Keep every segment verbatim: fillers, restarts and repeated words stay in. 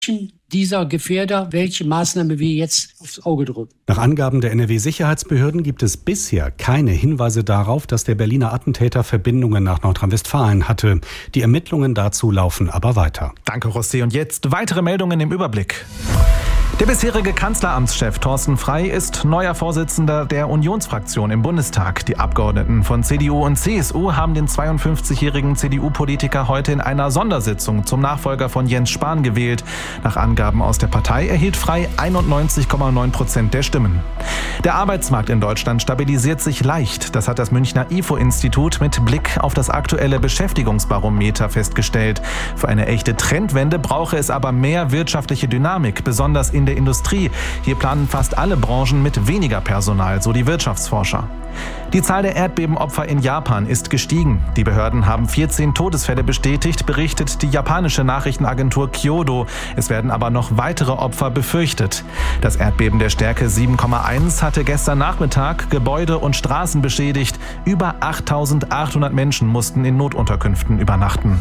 dieser Gefährder, welche Maßnahme wir jetzt aufs Auge drücken. Nach Angaben der N R W-Sicherheitsbehörden gibt es bisher keine Hinweise darauf, dass der Berliner Attentäter Verbindungen nach Nordrhein-Westfalen hatte. Die Ermittlungen dazu laufen aber weiter. Danke, José. Und jetzt weitere Meldungen im Überblick. Der bisherige Kanzleramtschef Thorsten Frey ist neuer Vorsitzender der Unionsfraktion im Bundestag. Die Abgeordneten von C D U und C S U haben den zweiundfünfzigjährigen C D U-Politiker heute in einer Sondersitzung zum Nachfolger von Jens Spahn gewählt. Nach Angaben aus der Partei erhielt Frey einundneunzig Komma neun Prozent der Stimmen. Der Arbeitsmarkt in Deutschland stabilisiert sich leicht. Das hat das Münchner I F O-Institut mit Blick auf das aktuelle Beschäftigungsbarometer festgestellt. Für eine echte Trendwende brauche es aber mehr wirtschaftliche Dynamik, besonders in der Industrie. Hier planen fast alle Branchen mit weniger Personal, so die Wirtschaftsforscher. Die Zahl der Erdbebenopfer in Japan ist gestiegen. Die Behörden haben vierzehn Todesfälle bestätigt, berichtet die japanische Nachrichtenagentur Kyodo. Es werden aber noch weitere Opfer befürchtet. Das Erdbeben der Stärke sieben Komma eins hatte gestern Nachmittag Gebäude und Straßen beschädigt. Über achttausendachthundert Menschen mussten in Notunterkünften übernachten.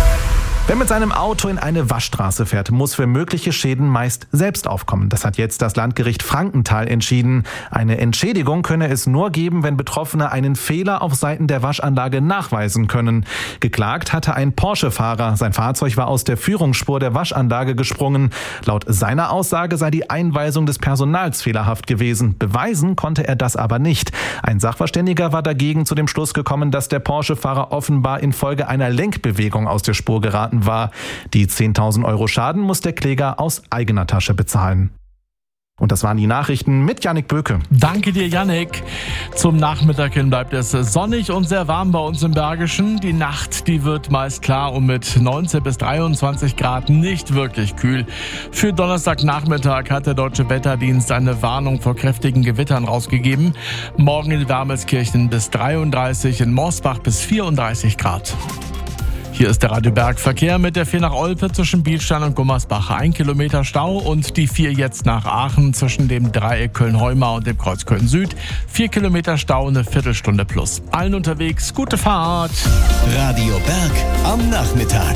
Wer mit seinem Auto in eine Waschstraße fährt, muss für mögliche Schäden meist selbst aufkommen. Das hat jetzt das Landgericht Frankenthal entschieden. Eine Entschädigung könne es nur geben, wenn Betroffene einen Fehler auf Seiten der Waschanlage nachweisen können. Geklagt hatte ein Porsche-Fahrer. Sein Fahrzeug war aus der Führungsspur der Waschanlage gesprungen. Laut seiner Aussage sei die Einweisung des Personals fehlerhaft gewesen. Beweisen konnte er das aber nicht. Ein Sachverständiger war dagegen zu dem Schluss gekommen, dass der Porsche-Fahrer offenbar infolge einer Lenkbewegung aus der Spur geraten war. Die zehntausend Euro Schaden muss der Kläger aus eigener Tasche bezahlen. Und das waren die Nachrichten mit Jannik Böke. Danke dir, Jannik. Zum Nachmittag hin bleibt es sonnig und sehr warm bei uns im Bergischen. Die Nacht, die wird meist klar und mit neunzehn bis dreiundzwanzig Grad nicht wirklich kühl. Für Donnerstagnachmittag hat der Deutsche Wetterdienst eine Warnung vor kräftigen Gewittern rausgegeben. Morgen in Wermelskirchen bis dreiunddreißig, in Morsbach bis vierunddreißig Grad. Hier ist der Radio Berg Verkehr mit der vier nach Olpe zwischen Bielstein und Gummersbach. Ein Kilometer Stau und die vier jetzt nach Aachen zwischen dem Dreieck Köln-Heumar und dem Kreuz Köln-Süd. Vier Kilometer Stau, eine Viertelstunde plus. Allen unterwegs, gute Fahrt. Radio Berg am Nachmittag.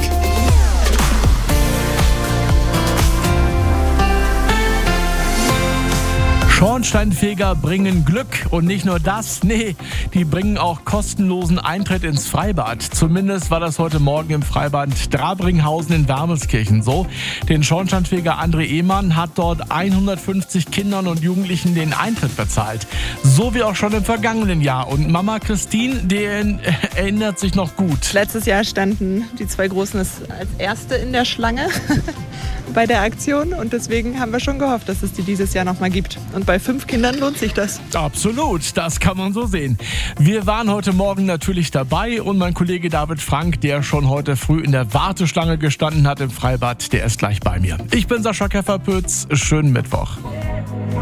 Schornsteinfeger bringen Glück und nicht nur das, nee, die bringen auch kostenlosen Eintritt ins Freibad. Zumindest war das heute Morgen im Freibad Drabringhausen in Wermelskirchen so. Den Schornsteinfeger André Ehmann hat dort hundertfünfzig Kindern und Jugendlichen den Eintritt bezahlt. So wie auch schon im vergangenen Jahr. Und Mama Christine, die erinnert sich noch gut. Letztes Jahr standen die zwei Großen als Erste in der Schlange bei der Aktion und deswegen haben wir schon gehofft, dass es die dieses Jahr nochmal gibt. Und bei fünf Kindern lohnt sich das. Absolut, das kann man so sehen. Wir waren heute Morgen natürlich dabei und mein Kollege David Frank, der schon heute früh in der Warteschlange gestanden hat im Freibad, der ist gleich bei mir. Ich bin Sascha Kefferpütz, schönen Mittwoch.